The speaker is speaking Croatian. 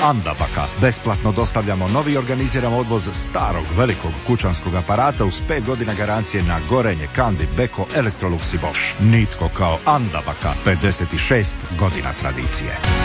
Andabaka. Besplatno dostavljamo novi i organiziramo odvoz starog velikog kućanskog aparata uz 5 godina garancije na Gorenje, Kandi, Beko, Electrolux i Bosch. Nitko kao Andabaka, 56 godina tradicije.